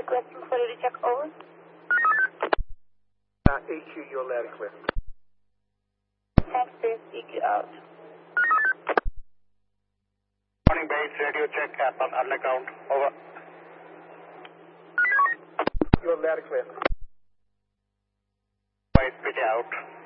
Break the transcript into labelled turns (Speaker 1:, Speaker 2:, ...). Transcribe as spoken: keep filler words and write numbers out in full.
Speaker 1: Requesting for you to check over.
Speaker 2: Uh, E Q, you're loud and clear.
Speaker 1: Thanks, Dave. E Q out.
Speaker 3: Morning base, radio check happen, underground, over.
Speaker 2: You're loud and clear.
Speaker 3: Base, pitch out.